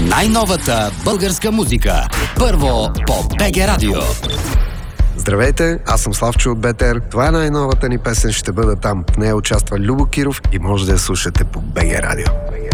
Най-новата българска музика. Първо по БГ Радио. Здравейте, аз съм Славчо от БТР. Това е най-новата ни песен, ще бъда там. В нея участва Любо Киров и може да я слушате по БГ Радио.